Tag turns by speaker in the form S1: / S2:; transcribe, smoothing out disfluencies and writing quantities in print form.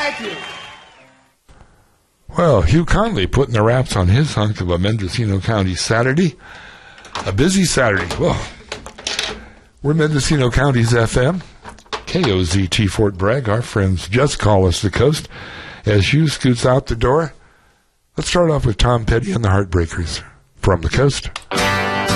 S1: Thank you.
S2: Well, Hugh Conley putting the wraps on his hunk of a Mendocino County Saturday. A busy Saturday. Well, we're Mendocino County's FM. KOZT Fort Bragg. Our friends just call us the coast. As Hugh scoots out the door, let's start off with Tom Petty and the Heartbreakers from the coast.